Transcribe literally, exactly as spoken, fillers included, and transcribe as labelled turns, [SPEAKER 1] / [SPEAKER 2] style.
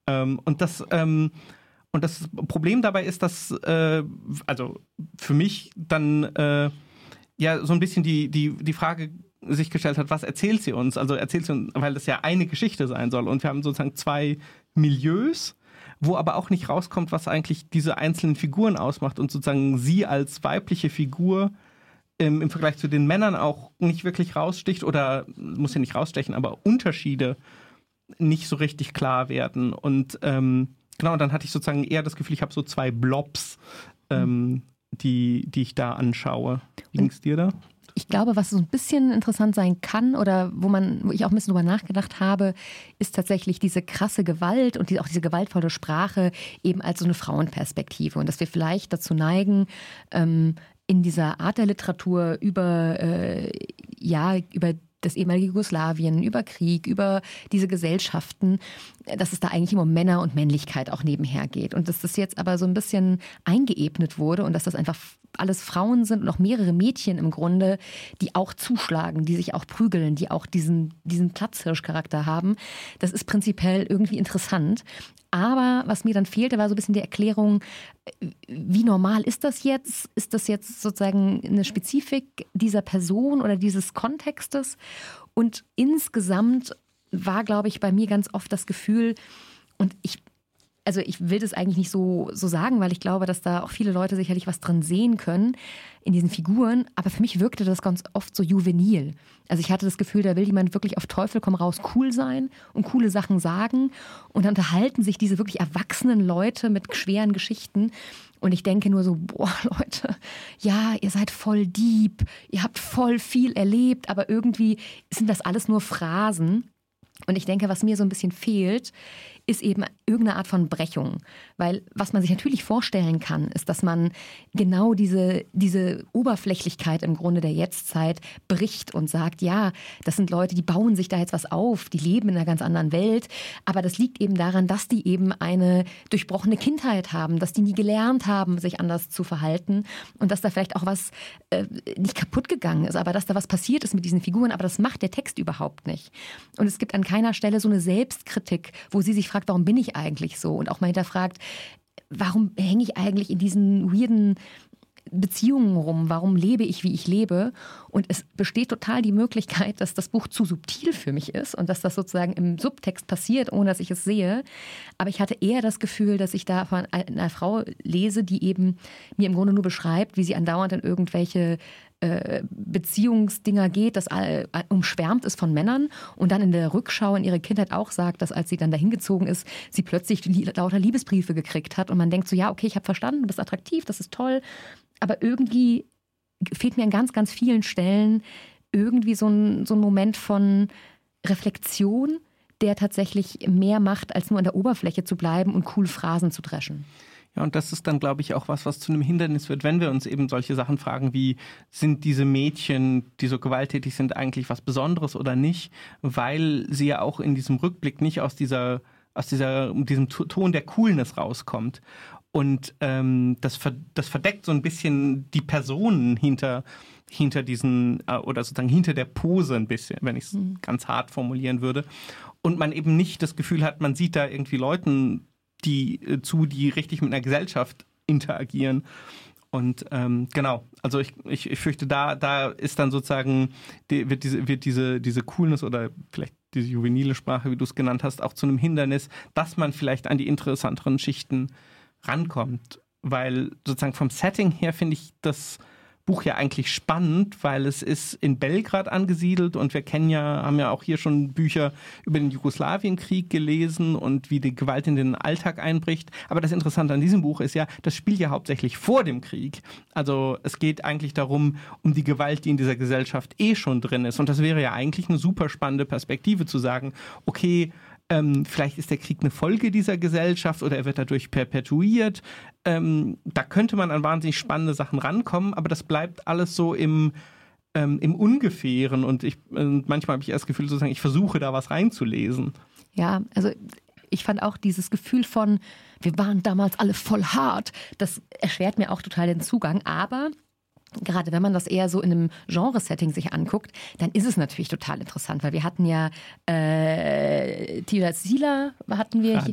[SPEAKER 1] Ähm, und das ähm, und das Problem dabei ist, dass äh, also für mich dann äh, ja so ein bisschen die die die Frage sich gestellt hat, was erzählt sie uns? Also erzählt sie uns, weil das ja eine Geschichte sein soll. Und wir haben sozusagen zwei Milieus, wo aber auch nicht rauskommt, was eigentlich diese einzelnen Figuren ausmacht und sozusagen sie als weibliche Figur im, im Vergleich zu den Männern auch nicht wirklich raussticht oder muss ja nicht rausstechen, aber Unterschiede nicht so richtig klar werden. Und ähm, genau, dann hatte ich sozusagen eher das Gefühl, ich habe so zwei Blobs, ähm, die, die ich da anschaue. Wie ging es dir da?
[SPEAKER 2] Ich glaube, was so ein bisschen interessant sein kann oder wo man, wo ich auch ein bisschen drüber nachgedacht habe, ist tatsächlich diese krasse Gewalt und die, auch diese gewaltvolle Sprache eben als so eine Frauenperspektive. Und dass wir vielleicht dazu neigen, ähm, in dieser Art der Literatur über, äh, ja, über das ehemalige Jugoslawien, über Krieg, über diese Gesellschaften, dass es da eigentlich immer um Männer und Männlichkeit auch nebenher geht. Und dass das jetzt aber so ein bisschen eingeebnet wurde und dass das einfach alles Frauen sind und auch mehrere Mädchen im Grunde, die auch zuschlagen, die sich auch prügeln, die auch diesen, diesen Platzhirschcharakter haben. Das ist prinzipiell irgendwie interessant. Aber was mir dann fehlte, war so ein bisschen die Erklärung, wie normal ist das jetzt? Ist das jetzt sozusagen eine Spezifik dieser Person oder dieses Kontextes? Und insgesamt war, glaube ich, bei mir ganz oft das Gefühl, und ich Also ich will das eigentlich nicht so, so sagen, weil ich glaube, dass da auch viele Leute sicherlich was drin sehen können in diesen Figuren. Aber für mich wirkte das ganz oft so juvenil. Also ich hatte das Gefühl, da will jemand wirklich auf Teufel komm raus cool sein und coole Sachen sagen. Und dann unterhalten sich diese wirklich erwachsenen Leute mit schweren Geschichten. Und ich denke nur so, boah Leute, ja, ihr seid voll deep, ihr habt voll viel erlebt, aber irgendwie sind das alles nur Phrasen. Und ich denke, was mir so ein bisschen fehlt, ist eben irgendeine Art von Brechung. Weil was man sich natürlich vorstellen kann, ist, dass man genau diese, diese Oberflächlichkeit im Grunde der Jetztzeit bricht und sagt, ja, das sind Leute, die bauen sich da jetzt was auf, die leben in einer ganz anderen Welt. Aber das liegt eben daran, dass die eben eine durchbrochene Kindheit haben, dass die nie gelernt haben, sich anders zu verhalten und dass da vielleicht auch was äh, nicht kaputt gegangen ist, aber dass da was passiert ist mit diesen Figuren. Aber das macht der Text überhaupt nicht. Und es gibt an keiner Stelle so eine Selbstkritik, wo sie sich fragt, warum bin ich eigentlich so? Und auch mal hinterfragt, warum hänge ich eigentlich in diesen weirden Beziehungen rum? Warum lebe ich, wie ich lebe? Und es besteht total die Möglichkeit, dass das Buch zu subtil für mich ist und dass das sozusagen im Subtext passiert, ohne dass ich es sehe. Aber ich hatte eher das Gefühl, dass ich da von einer Frau lese, die eben mir im Grunde nur beschreibt, wie sie andauernd in irgendwelche Beziehungsdinger geht, das umschwärmt ist von Männern und dann in der Rückschau in ihre Kindheit auch sagt, dass als sie dann dahin gezogen ist, sie plötzlich lauter Liebesbriefe gekriegt hat und man denkt so, ja, okay, ich habe verstanden, du bist attraktiv, das ist toll, aber irgendwie fehlt mir an ganz, ganz vielen Stellen irgendwie so ein, so ein Moment von Reflexion, der tatsächlich mehr macht, als nur an der Oberfläche zu bleiben und cool Phrasen zu dreschen.
[SPEAKER 1] Ja, und das ist dann, glaube ich, auch was, was zu einem Hindernis wird, wenn wir uns eben solche Sachen fragen, wie sind diese Mädchen, die so gewalttätig sind, eigentlich was Besonderes oder nicht, weil sie ja auch in diesem Rückblick nicht aus dieser, aus dieser, diesem Ton der Coolness rauskommt. Und ähm, das, das verdeckt so ein bisschen die Personen hinter, hinter diesen, äh, oder sozusagen hinter der Pose ein bisschen, wenn ich es mhm. ganz hart formulieren würde. Und man eben nicht das Gefühl hat, man sieht da irgendwie Leuten die äh, zu, die richtig mit einer Gesellschaft interagieren. Und ähm, genau, also ich, ich, ich fürchte, da, da ist dann sozusagen, die, wird, diese, wird diese, diese Coolness oder vielleicht diese juvenile Sprache, wie du es genannt hast, auch zu einem Hindernis, dass man vielleicht an die interessanteren Schichten rankommt. Weil sozusagen vom Setting her finde ich das Buch ja eigentlich spannend, weil es ist in Belgrad angesiedelt und wir kennen ja, haben ja auch hier schon Bücher über den Jugoslawienkrieg gelesen und wie die Gewalt in den Alltag einbricht. Aber das Interessante an diesem Buch ist ja, das spielt ja hauptsächlich vor dem Krieg. Also es geht eigentlich darum, um die Gewalt, die in dieser Gesellschaft eh schon drin ist. Und das wäre ja eigentlich eine super spannende Perspektive zu sagen, okay, Ähm, vielleicht ist der Krieg eine Folge dieser Gesellschaft oder er wird dadurch perpetuiert. Ähm, da könnte man an wahnsinnig spannende Sachen rankommen, aber das bleibt alles so im, ähm, im Ungefähren und ich, äh, manchmal habe ich das Gefühl, sozusagen, ich versuche da was reinzulesen.
[SPEAKER 2] Ja, also ich fand auch dieses Gefühl von, wir waren damals alle voll hart, das erschwert mir auch total den Zugang, aber gerade wenn man das eher so in einem Genre-Setting sich anguckt, dann ist es natürlich total interessant, weil wir hatten ja äh, Tila Sila hatten wir.
[SPEAKER 1] Ah,